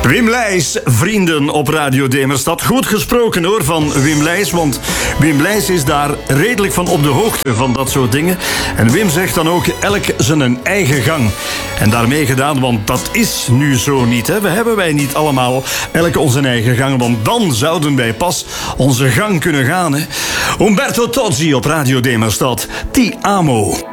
Wim Leijs, vrienden op Radio Demerstad. Goed gesproken hoor van Wim Leijs, want Wim Leijs is daar redelijk van op de hoogte van dat soort dingen. En Wim zegt dan ook elk zijn eigen gang. En daarmee gedaan, want dat is nu zo niet. Hè? Wij niet allemaal elk onze eigen gang, want dan zouden wij pas onze gang kunnen gaan. Hè? Umberto Tozzi op Radio Demerstad. Ti amo.